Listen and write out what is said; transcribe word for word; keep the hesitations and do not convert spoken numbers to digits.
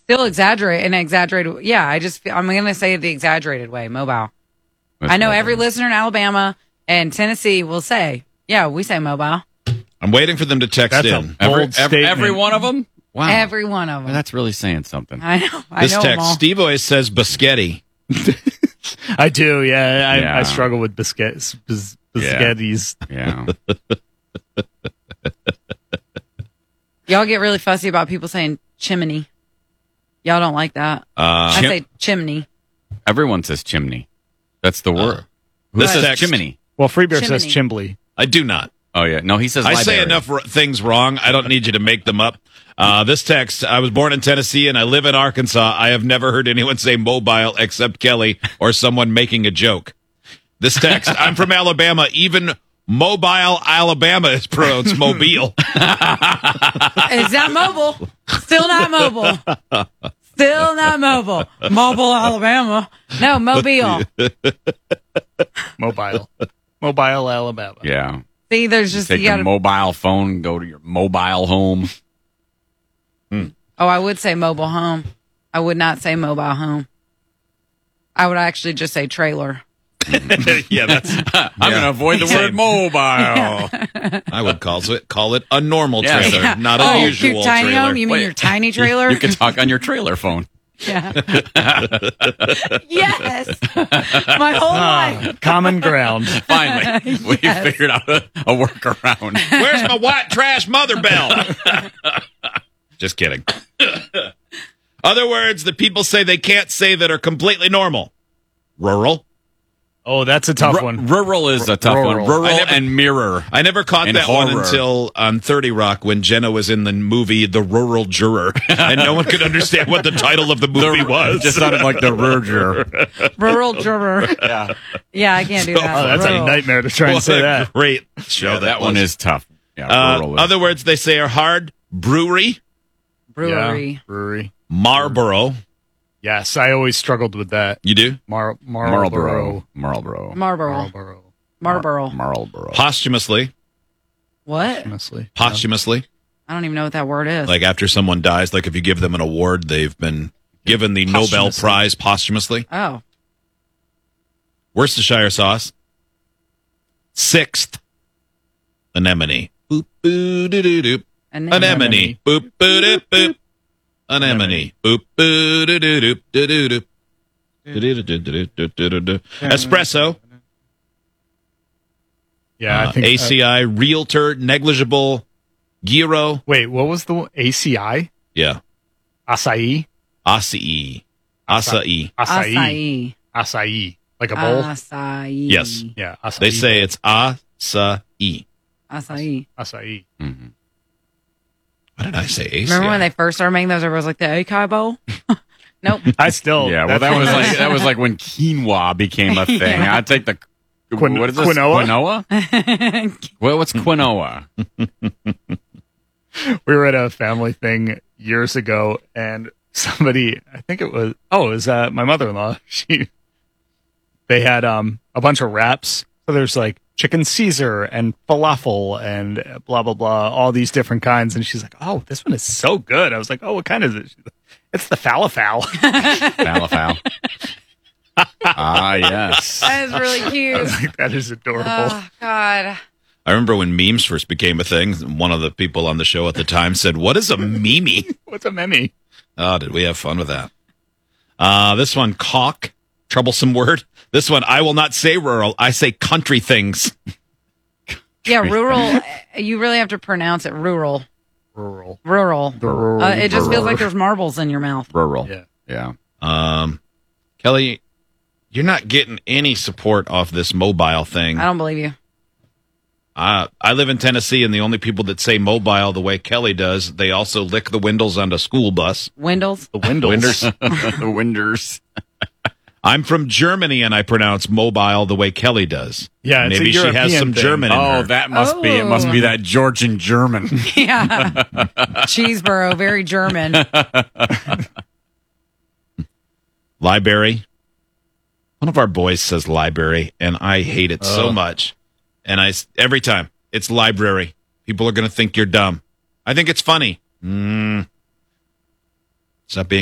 Still exaggerate and exaggerated. Yeah, I just I'm going to say it the exaggerated way. Mobile. That's I know mobile. every listener in Alabama and Tennessee will say, "Yeah, we say mobile." I'm waiting for them to text That's a in. bold Every, every, statement. every one of them? Wow. Every one of them. Well, that's really saying something. I know. I This know them text, all. Steve always says Biscotti. I do, yeah. I, Yeah. I struggle with biscuits, bis, Yeah. biscottis. Yeah. Y'all get really fussy about people saying chimney. Y'all don't like that. Uh, I say chimney. Everyone says chimney. That's the word. Who this says text- chimney? Well, Freebear says Chimney. chimbly. I do not. Oh, yeah. No, he says I say library. enough r- things wrong. I don't need you to make them up. Uh, this text, I was born in Tennessee and I live in Arkansas. I have never heard anyone say mobile except Kelly or someone making a joke. This text, I'm from Alabama. Even mobile Alabama is pronounced mobile. Is that mobile? Still not mobile. Still not mobile. Mobile, Alabama. No, mobile. Mobile. Mobile, Alabama. Yeah. See, there's just Take you your gotta. mobile phone, go to your mobile home. Oh, I would say mobile home. I would not say mobile home. I would actually just say trailer. yeah, that's. I'm going to avoid the word mobile. I would call it call it a normal Yeah. trailer, Yeah. not oh, a your usual tiny trailer. home? You mean Wait. your tiny trailer? You can talk on your trailer phone. Yeah. Yes. My whole Ah, life. common ground. Finally, we Yes. figured out a, a workaround. Where's my white trash mother bell? Just kidding. Other words that people say they can't say that are completely normal. Rural. Oh, that's a tough R- one. Rural is a tough Rural. one. Rural I never- and mirror. I never caught And that one horror. until on thirty Rock when Jenna was in the movie The Rural Juror, and no one could understand what the title of the movie It was. just sounded like the Roger. Rural juror. Yeah, Yeah, I can't do that. Oh, that's Rural. a nightmare to try and What say a that. great show yeah, that was. one is tough. Yeah, Uh, rural is. other words they say are hard. Brewery, Brewery. Yeah, brewery. Marlboro. Yes, I always struggled with that. You do? Mar- Marlboro. Marlboro. Marlboro. Marlboro. Marlboro. Marlboro. Marlboro. Posthumously. What? Honestly. Posthumously. I don't even know what that word is. Like after someone dies, like if you give them an award, they've been given the Nobel Posthumously. Prize posthumously. Oh. Worcestershire sauce. Sixth. Anemone. Boop, boo, doo, doo, doo. And Anemone. Boop, boo, doo, boop. Anemone. Boop, boo, doo, doo, doo, doo, doo, doo. Doo, doo, doo, doo, doo, doo, doo, doo. Espresso. Yeah, I Uh, think. A C I. Realtor. Negligible. Giro. wait, what was the one? A C I? Yeah. Acai? Acai. Acai. Acai. Acai. Acai. Like a bowl? Acai. Yes. yeah, acai. They say it's acai. Acai. Acai. Mhm. What did I say? A C I. Remember when they first started making those? Everybody was like the acai bowl. Nope. I still. Yeah, well, that's that was what- like that was like when quinoa became a thing. Yeah. I'd take the Quin- what is this? quinoa? Quinoa? Well, what's quinoa? we were at a family thing years ago, and somebody, I think it was, oh, it was uh, my mother-in-law. She, they had um a bunch of wraps. So there's like chicken Caesar and falafel and blah blah blah, all these different kinds. And she's like, "Oh, this one is so good." I was like, "Oh, what kind is it?" She's like, "It's the falafel." Falafel. Ah, yes. That is really I cute. was like, "That is adorable." Oh God. I remember when memes first became a thing. One of the people on the show at the time said, "What is a meme?" What's a meme? Oh, did we have fun with that? Uh, this one, caulk, troublesome word. This one, I will not say rural. I say country things. Yeah, rural. You really have to pronounce it rural. Rural. Rural. Rural. Uh, it just feels like there's marbles in your mouth. Rural. Yeah. Yeah. Um, Kelly, you're not getting any support off this mobile thing. I don't believe you. Uh, I live in Tennessee, and the only people that say mobile the way Kelly does, they also lick the windows on a school bus. Windows. The windows. the winders. I'm from Germany, and I pronounce mobile the way Kelly does. Yeah, it's a Maybe she has European some thing. German in Oh, her. that must be. It must be that Georgian German. Yeah. Cheeseboro, very German. Library. One of our boys says library, and I hate it so much. And I s- every time it's library, people are going to think you're dumb. I think it's funny. Mm. Stop being